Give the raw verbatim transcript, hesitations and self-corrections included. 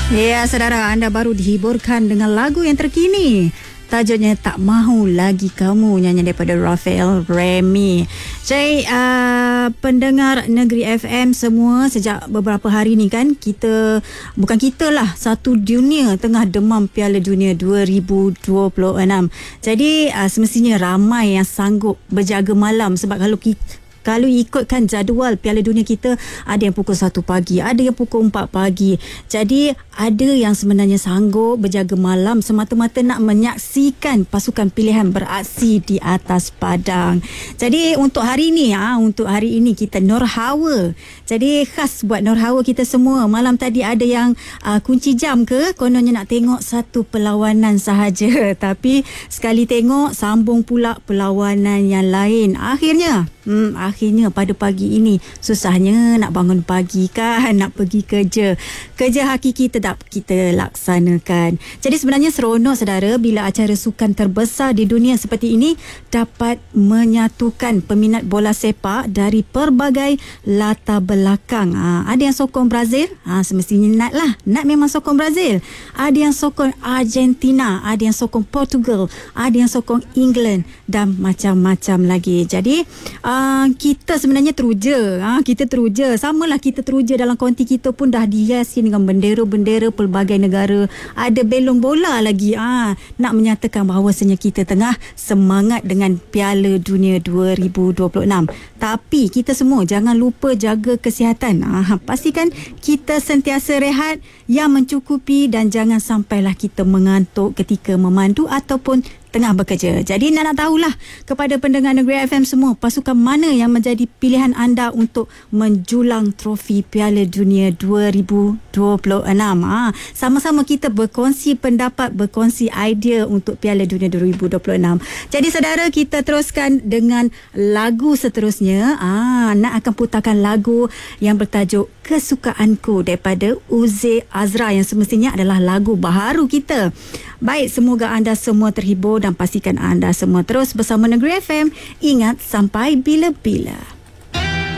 Ya, saudara, anda baru dihiburkan dengan lagu yang terkini. Tajuknya Tak Mahu Lagi Kamu, nyanyian daripada Rafael Remy. Jadi uh, pendengar Negeri F M semua, sejak beberapa hari ni kan, kita, bukan kita lah, satu dunia tengah demam Piala Dunia dua ribu dua puluh enam. Jadi uh, semestinya ramai yang sanggup berjaga malam, sebab kalau kita Kalau ikutkan jadual Piala Dunia kita, ada yang pukul satu pagi, ada yang pukul empat pagi. Jadi ada yang sebenarnya sanggup berjaga malam semata-mata nak menyaksikan pasukan pilihan beraksi di atas padang. Jadi untuk hari ini, ha, untuk hari ini kita Norhawa. Jadi khas buat Norhawa kita semua. Malam tadi ada yang uh, kunci jam ke, kononnya nak tengok satu perlawanan sahaja. Tapi sekali tengok, sambung pula perlawanan yang lain. Akhirnya, hmm, akhirnya pada pagi ini susahnya nak bangun pagi kan, nak pergi kerja. Kerja hakiki tetap kita laksanakan. Jadi sebenarnya seronok, saudara, bila acara sukan terbesar di dunia seperti ini dapat menyatukan peminat bola sepak dari pelbagai latar belakang. Ha, ada yang sokong Brazil, ha, semestinya Nat lah. Nat memang sokong Brazil. Ada yang sokong Argentina, ada yang sokong Portugal, ada yang sokong England dan macam-macam lagi. Jadi uh, kita sebenarnya teruja, ha, kita teruja. Samalah kita teruja dalam konti kita pun dah dihiasi dengan bendera-bendera pelbagai negara. Ada belong bola lagi, ha, nak menyatakan bahawasanya kita tengah semangat dengan Piala Dunia dua ribu dua puluh enam. Tapi kita semua jangan lupa jaga kesihatan. Ha, pastikan kita sentiasa rehat yang mencukupi dan jangan sampailah kita mengantuk ketika memandu ataupun tengah bekerja. Jadi nak nak tahulah kepada pendengar Negeri F M semua, pasukan mana yang menjadi pilihan anda untuk menjulang trofi Piala Dunia dua ribu dua puluh enam. Ha, sama-sama kita berkongsi pendapat, berkongsi idea untuk Piala Dunia dua ribu dua puluh enam. Jadi saudara, kita teruskan dengan lagu seterusnya. Ah, ha, nak akan putarkan lagu yang bertajuk Kesukaanku daripada Uzi Azra, yang semestinya adalah lagu baharu kita. Baik, semoga anda semua terhibur dan pastikan anda semua terus bersama Negeri F M. Ingat, sampai bila-bila.